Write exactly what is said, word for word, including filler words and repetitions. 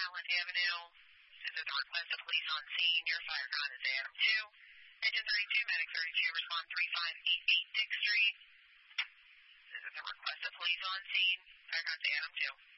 Allen Avenue. This is a request of police on scene. Your fire con is Adam two. Engine thirty-two, medic thirty-two, respond three five eight eight Dick Street. This is a request of police on scene. Fire con is Adam two.